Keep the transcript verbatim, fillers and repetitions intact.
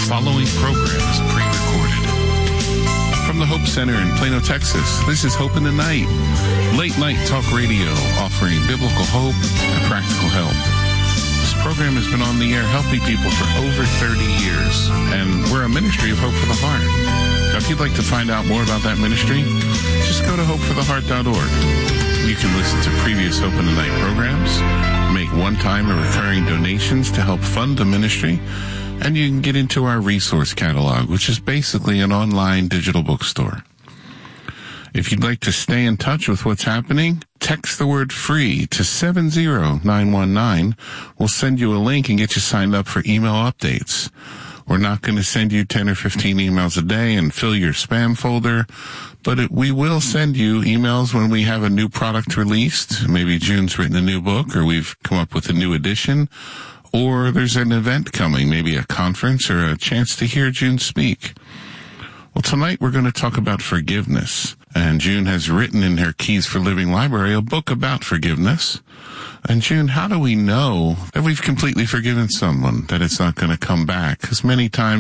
following program is pre-recorded. From the Hope Center in Plano, Texas, this is Hope in the Night, late night talk radio offering biblical hope and practical help. This program has been on the air helping people for over thirty years, and we're a ministry of Hope for the Heart. Now, if you'd like to find out more about that ministry, just go to hope for the heart dot org. You can listen to previous Hope in the Night programs, make one-time or recurring donations to help fund the ministry, and you can get into our resource catalog, which is basically an online digital bookstore. If you'd like to stay in touch with what's happening, text the word FREE to seven zero nine one nine. We'll send you a link and get you signed up for email updates. We're not going to send you ten or fifteen emails a day and fill your spam folder, but it, we will send you emails when we have a new product released. Maybe June's written a new book, or we've come up with a new edition, or there's an event coming, maybe a conference or a chance to hear June speak. Well, tonight we're going to talk about forgiveness. And June has written in her Keys for Living library a book about forgiveness. And June, how do we know that we've completely forgiven someone, that it's not going to come back? Because many times